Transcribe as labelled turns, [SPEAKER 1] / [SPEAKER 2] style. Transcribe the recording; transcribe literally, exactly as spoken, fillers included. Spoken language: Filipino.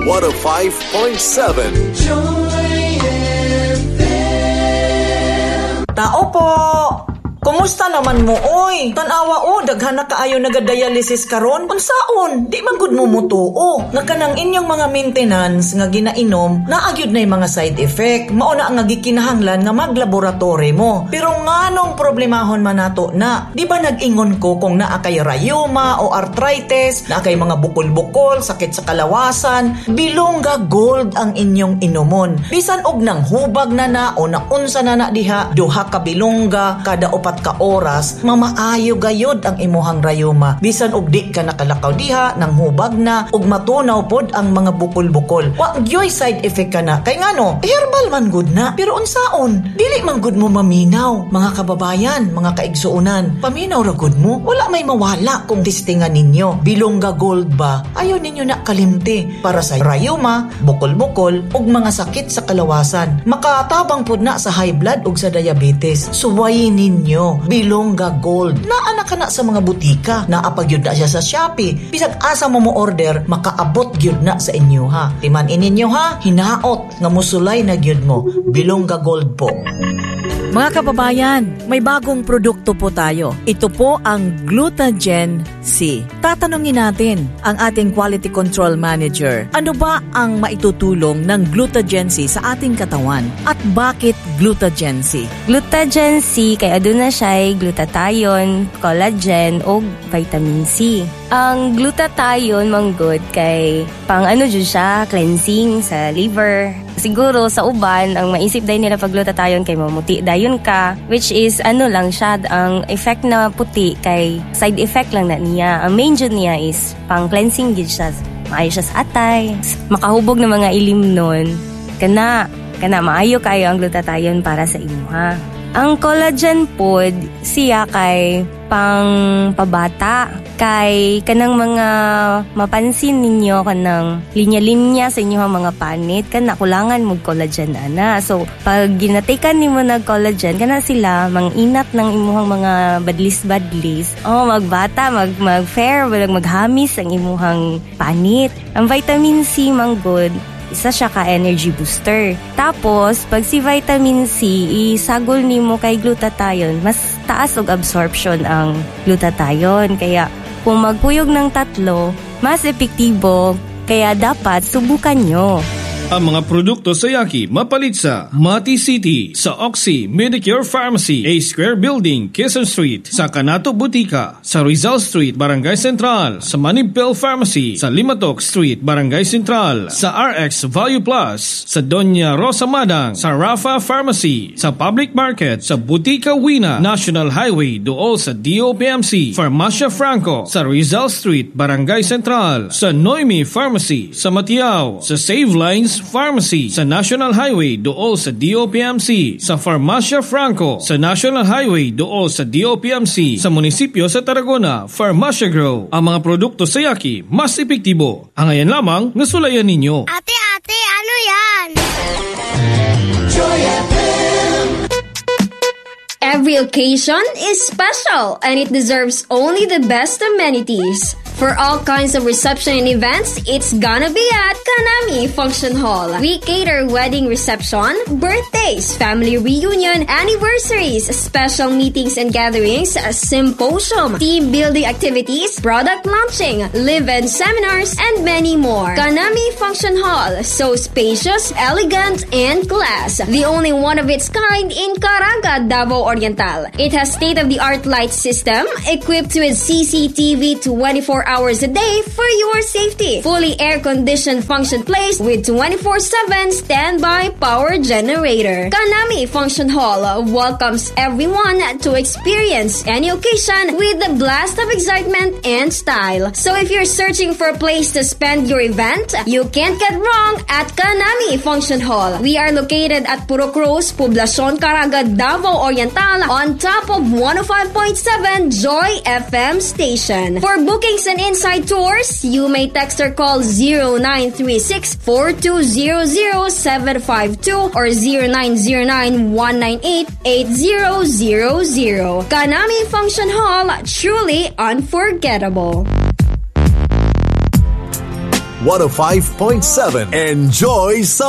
[SPEAKER 1] one oh five point seven. Joy F M.
[SPEAKER 2] Tao po! Kumusta naman mo, oy? Tanawa o, daghan na kaayo nagadialysis karon. Unsaon? Di man gud mo mutuo. Nga kanang inyong mga maintenance nga ginainom, naagyud na yung mga side effect. Mao na ang gikinahanglan nga maglaboratory mo. Pero nganong problemahon man nato na? Di ba nag-ingon ko kung naa kay rheuma o arthritis, naa kay mga bukol-bukol, sakit sa kalawasan, Bilongga Gold ang inyong inomon. Bisan og nang hubag na na o naunsa na na diha, duha ka bilongga kada upat ka oras, mamaayo gayod ang imuhang rayuma. Bisan og di ka nakalakaw diha, nang hubag na, ug matunaw pod ang mga bukol-bukol. Wa gyoy side effect ka na. Kay ngano, herbal man gud na. Pero unsaon, dili man gud mo maminaw. Mga kababayan, mga kaigsuunan, paminaw ra gud mo. Wala may mawala kung testingan ninyo. Bilongga Gold ba? Ayaw ninyo na kalimti para sa rayuma, bukol-bukol, ug mga sakit sa kalawasan. Makatabang pod na sa high blood ug sa diabetes. Suwayin ninyo Bilongga Gold. Naa ka na sa mga butika. Naapag yun na siya sa Shopee. Bisag asa mo mo order, makaabot yun na sa inyo ha. Timan ininyo ha, hinaot nga musulay na yun mo. Bilongga Gold po.
[SPEAKER 3] Mga kababayan, may bagong produkto po tayo. Ito po ang Glutagen C. Tatanungin natin ang ating Quality Control Manager, ano ba ang maitutulong ng Glutagen C sa ating katawan? At bakit Glutagen C?
[SPEAKER 4] Glutagen C, kaya doon na siya ay glutathione, collagen, o vitamin C. Ang glutathione, manggod, kay pang ano dyan siya, cleansing sa liver. Siguro sa uban, ang maisip dahil nila pag glutathione kay mamuti dayon ka, which is ano lang siya, ang effect na puti kay side effect lang na niya. Ang main dyan niya is pang cleansing dyan siya. Maayo siya sa atay, makahubog ng mga ilim nun. Kana, kana maayo kayo ang glutathione para sa imo ha. Ang collagen pod, siya kay pang pabata. Kay kanang mga mapansin ninyo kanang linya-linya sa inyong mga panit, kana kulangan mo collagen ana. So pag ginatikan nimo nag collagen, kana sila manginat ng imuhang mga badlis-badlis. Oh, magbata, mag mag fair, walang maghamis ang imuhang panit. Ang vitamin C manggod, isa siya ka energy booster. Tapos, pag si vitamin C, isagol nimo kay glutathione, mas taas og absorption ang glutathione. Kaya, kung magpuyog ng tatlo, mas epektibo. Kaya dapat subukan nyo.
[SPEAKER 5] Ang mga produkto sa Yaki mapalit sa Mati City, sa Oxy Medicure Pharmacy, A Square Building, Quezon Street, sa Canato Butika, sa Rizal Street, Barangay Central, sa Manibel Pharmacy, sa Limatok Street, Barangay Central, sa R X Value Plus, sa Doña Rosa Madang, sa Rafa Pharmacy, sa Public Market, sa Butika Wina, National Highway, dool sa D O P M C, Farmacia Franco, sa Rizal Street, Barangay Central, sa Noemi Pharmacy, sa Matiao, sa Save Lines Pharmacy, sa National Highway dool sa D O P M C, sa Farmacia Franco, sa National Highway dool sa D O P M C, sa munisipyo sa Tarragona, Farmacia Grow. Ang mga produkto sa Yaki mas epektibo. Ang ayan lamang nasulayan ninyo.
[SPEAKER 6] Ate, ate, ano yan?
[SPEAKER 1] Joy F M.
[SPEAKER 7] Every occasion is special and it deserves only the best amenities. For all kinds of reception and events, it's gonna be at Kanami Function Hall. We cater wedding reception, birthdays, family reunion, anniversaries, special meetings and gatherings, symposium, team building activities, product launching, live-in seminars, and many more. Kanami Function Hall, so spacious, elegant, and class. The only one of its kind in Caraga, Davao Oriental. It has state-of-the-art light system, equipped with C C T V twenty-four hours a day for your safety. Fully air-conditioned function place with twenty-four seven standby power generator. Kanami Function Hall welcomes everyone to experience any occasion with a blast of excitement and style. So if you're searching for a place to spend your event, you can't get wrong at Kanami Function Hall. We are located at Puro Cruz, Poblacion Caraga, Davao Oriental, on top of one oh five point seven Joy F M station. For bookings and inside tours, you may text or call zero nine three six, four two zero zero, seven five two or zero nine zero nine, one nine eight, eight zero zero zero. Kanami Function Hall, truly unforgettable.
[SPEAKER 1] one oh five point seven. Enjoy sa